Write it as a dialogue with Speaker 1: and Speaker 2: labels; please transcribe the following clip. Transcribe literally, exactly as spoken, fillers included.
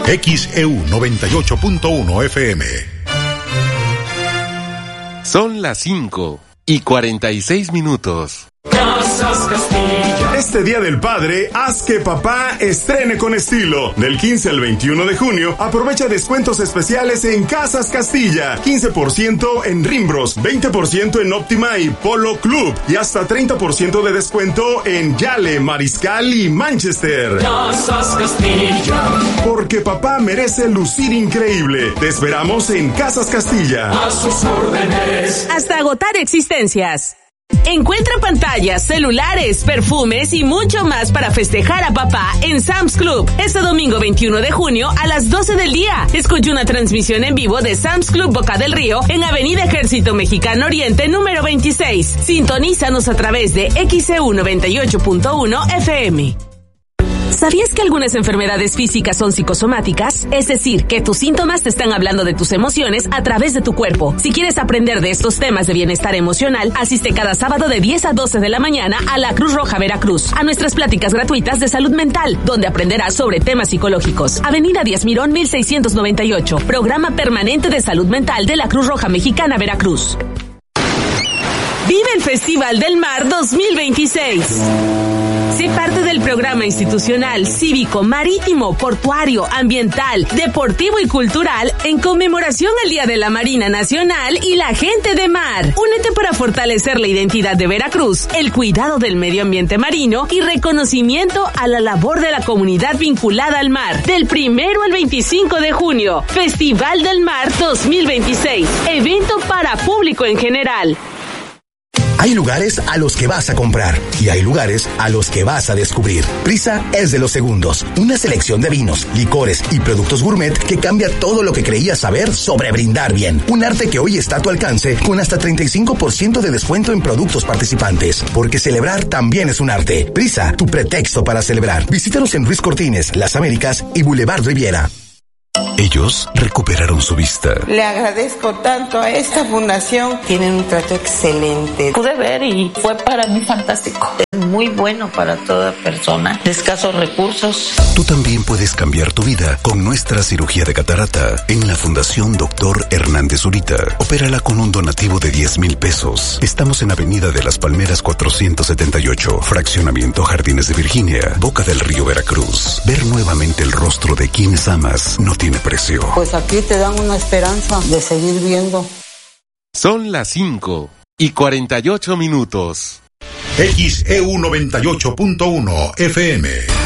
Speaker 1: X E U noventa y ocho punto uno F M.
Speaker 2: Son las cinco y cuarenta y seis minutos.
Speaker 3: Casas Castilla.
Speaker 4: Este Día del Padre, haz que papá estrene con estilo. Del quince al veintiuno de junio, aprovecha descuentos especiales en Casas Castilla. quince por ciento en Rimbros, veinte por ciento en Óptima y Polo Club y hasta treinta por ciento de descuento en Yale, Mariscal y Manchester.
Speaker 3: Casas Castilla.
Speaker 4: Porque papá merece lucir increíble. Te esperamos en Casas Castilla.
Speaker 3: A sus órdenes.
Speaker 5: Hasta agotar existencias. Encuentra pantallas, celulares, perfumes y mucho más para festejar a papá en Sam's Club. Este domingo veintiuno de junio a las doce del día. Escucha una transmisión en vivo de Sam's Club Boca del Río en Avenida Ejército Mexicano Oriente número veintiséis. Sintonízanos a través de X E U noventa y ocho punto uno F M. ¿Sabías que algunas enfermedades físicas son psicosomáticas? Es decir, que tus síntomas te están hablando de tus emociones a través de tu cuerpo. Si quieres aprender de estos temas de bienestar emocional, asiste cada sábado de diez a doce de la mañana a la Cruz Roja Veracruz, a nuestras pláticas gratuitas de salud mental, donde aprenderás sobre temas psicológicos. Avenida Díaz Mirón mil seiscientos noventa y ocho, Programa Permanente de Salud Mental de la Cruz Roja Mexicana Veracruz. Vive el Festival del Mar dos mil veintiséis. Sé parte del programa institucional, cívico, marítimo, portuario, ambiental, deportivo y cultural en conmemoración al Día de la Marina Nacional y la Gente de Mar. Únete para fortalecer la identidad de Veracruz, el cuidado del medio ambiente marino y reconocimiento a la labor de la comunidad vinculada al mar. Del primero al veinticinco de junio, Festival del Mar dos mil veintiséis. Evento para público en general.
Speaker 6: Hay lugares a los que vas a comprar y hay lugares a los que vas a descubrir. Prisa es de los segundos. Una selección de vinos, licores y productos gourmet que cambia todo lo que creías saber sobre brindar bien. Un arte que hoy está a tu alcance con hasta treinta y cinco por ciento de descuento en productos participantes. Porque celebrar también es un arte. Prisa, tu pretexto para celebrar. Visítanos en Ruiz Cortines, Las Américas y Boulevard Riviera.
Speaker 7: Ellos recuperaron su vista.
Speaker 8: Le agradezco tanto a esta fundación. Tienen un trato excelente.
Speaker 9: Pude ver y fue para mí fantástico.
Speaker 8: Es muy bueno para toda persona de escasos recursos.
Speaker 7: Tú también puedes cambiar tu vida con nuestra cirugía de catarata en la Fundación Doctor Hernández Zurita. Opérala con un donativo de diez mil pesos. Estamos en Avenida de las Palmeras cuatrocientos setenta y ocho, Fraccionamiento Jardines de Virginia, Boca del Río, Veracruz. Ver nuevamente el rostro de quienes amas no tiene precio.
Speaker 8: Pues aquí te dan una esperanza de seguir viendo.
Speaker 2: Son las cinco y cuarenta y ocho minutos.
Speaker 1: X E U noventa y ocho punto uno F M.